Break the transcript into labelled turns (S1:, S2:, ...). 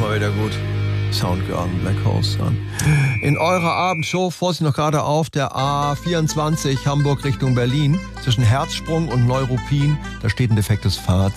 S1: mal wieder gut. Soundgarden, Black Horse Sun. In eurer Abendshow, Vorsicht noch gerade auf, der A24 Hamburg Richtung Berlin, zwischen Herzsprung und Neuruppin, da steht ein defektes Fahrzeug.